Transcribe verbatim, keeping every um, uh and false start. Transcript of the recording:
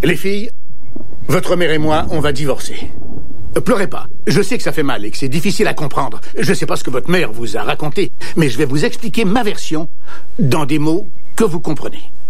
Les filles, votre mère et moi, on va divorcer. Euh, pleurez pas. Je sais que ça fait mal et que c'est difficile à comprendre. Je sais pas ce que votre mère vous a raconté, mais je vais vous expliquer ma version dans des mots que vous comprenez.